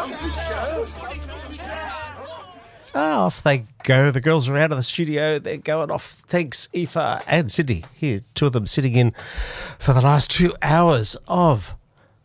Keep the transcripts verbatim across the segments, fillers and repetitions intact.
Ah, off they go. The girls are out of the studio. They're going off. Thanks, Aoife and Sydney. Here, two of them sitting in for the last two hours of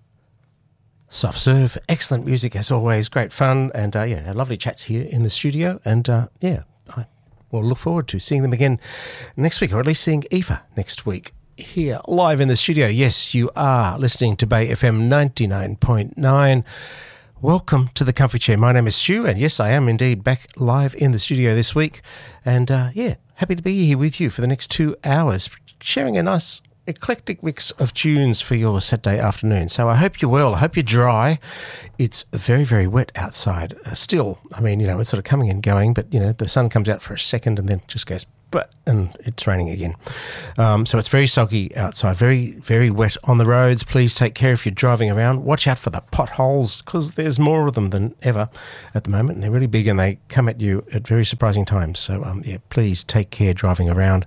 Soft Serve. Excellent music as always. Great fun. And, uh, yeah, lovely chats here in the studio. And, uh, yeah, I will look forward to seeing them again next week, or at least seeing Aoife next week here live in the studio. Yes, you are listening to Bay F M ninety-nine point nine. Welcome to the Comfy Chair. My name is Stu, and yes, I am indeed back live in the studio this week. And, uh, yeah, happy to be here with you for the next two hours, sharing a nice eclectic mix of tunes for your Saturday afternoon. So I hope you're well. I hope you're dry. It's very, very wet outside uh, still. I mean, you know, it's sort of coming and going, but, you know, the sun comes out for a second and then just goes, but and it's raining again. Um, so it's very soggy outside, very, very wet on the roads. Please take care if you're driving around. Watch out for the potholes, because there's more of them than ever at the moment, and they're really big and they come at you at very surprising times. So, um, yeah, please take care driving around.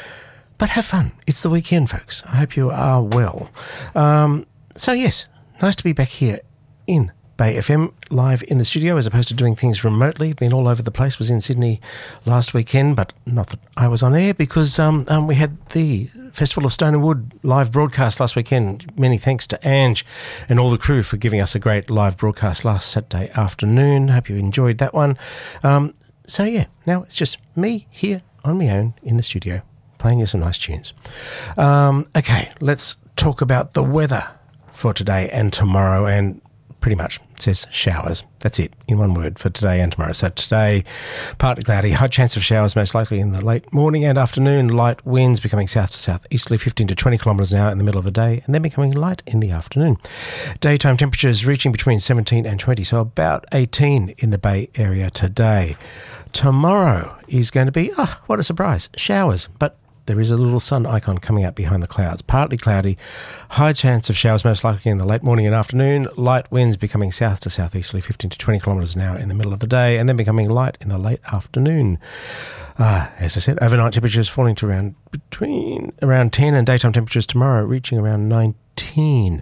But have fun. It's the weekend, folks. I hope you are well. Um, so, yes, nice to be back here in Bay F M, live in the studio, as opposed to doing things remotely. Been all over the place. Was in Sydney last weekend, but not that I was on air, because um, um, we had the Festival of Stone and Wood live broadcast last weekend. Many thanks to Ange and all the crew for giving us a great live broadcast last Saturday afternoon. Hope you enjoyed that one. Um, so, yeah, now it's just me here on my own in the studio, playing you some nice tunes. Um, okay, let's talk about the weather for today and tomorrow, and pretty much says showers. That's it, in one word, for today and tomorrow. So today, partly cloudy, high chance of showers most likely in the late morning and afternoon. Light winds becoming south to southeasterly, fifteen to twenty kilometres an hour in the middle of the day, and then becoming light in the afternoon. Daytime temperatures reaching between seventeen and twenty, so about eighteen in the Bay Area today. Tomorrow is going to be, ah, oh, what a surprise, showers, but there is a little sun icon coming out behind the clouds. Partly cloudy, high chance of showers most likely in the late morning and afternoon. Light winds becoming south to southeasterly, fifteen to twenty kilometres an hour in the middle of the day, and then becoming light in the late afternoon. Uh, as I said, overnight temperatures falling to around between around ten, and daytime temperatures tomorrow reaching around nineteen.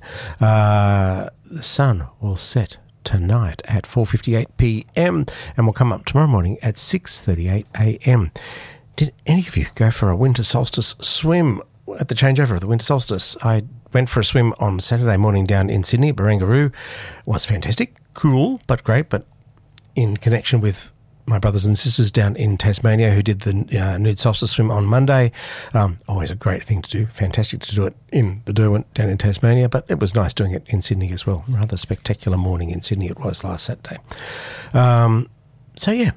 Uh, the sun will set tonight at four fifty-eight p.m. and will come up tomorrow morning at six thirty-eight a.m. Did any of you go for a winter solstice swim at the changeover of the winter solstice? I went for a swim on Saturday morning down in Sydney at Barangaroo. It was fantastic, cool, but great. But in connection with my brothers and sisters down in Tasmania who did the uh, nude solstice swim on Monday, um, always a great thing to do. Fantastic to do it in the Derwent down in Tasmania, but it was nice doing it in Sydney as well. Rather spectacular morning in Sydney it was last Saturday. Um, so, yeah,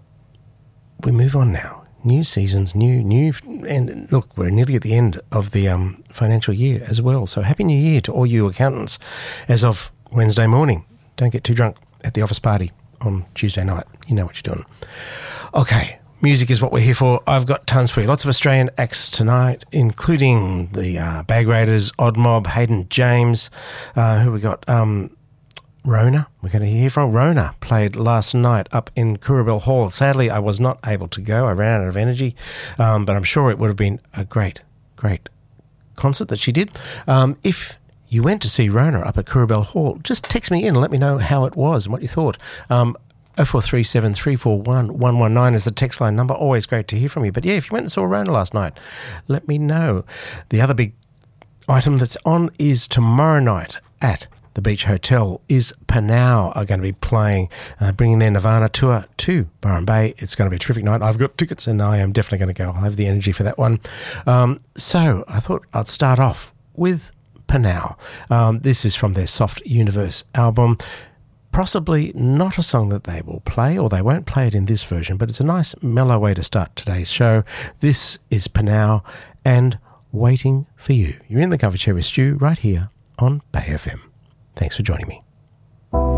we move on now. New seasons, new, new, and look, we're nearly at the end of the um, financial year as well. So Happy New Year to all you accountants as of Wednesday morning. Don't get too drunk at the office party on Tuesday night. You know what you're doing. Okay, music is what we're here for. I've got tons for you. Lots of Australian acts tonight, including the uh, Bag Raiders, Odd Mob, Hayden James. Uh, who we got? Um, Rona, we're going to hear from Rona, played last night up in Coorabell Hall. Sadly, I was not able to go. I ran out of energy, um, but I'm sure it would have been a great, great concert that she did. Um, if you went to see Rona up at Coorabell Hall, just text me in and let me know how it was and what you thought. Um, oh four three seven, three four one, one one nine is the text line number. Always great to hear from you. But yeah, if you went and saw Rona last night, let me know. The other big item that's on is tomorrow night at the Beach Hotel is Panau are going to be playing, uh, bringing their Nirvana tour to Byron Bay. It's going to be a terrific night. I've got tickets and I am definitely going to go. I have the energy for that one. Um, so I thought I'd start off with Panau. Um, this is from their Soft Universe album. Possibly not a song that they will play, or they won't play it in this version, but it's a nice mellow way to start today's show. This is Panau and Waiting for You. You're in the Comfy Chair with Stu right here on Bay F M. Thanks for joining me.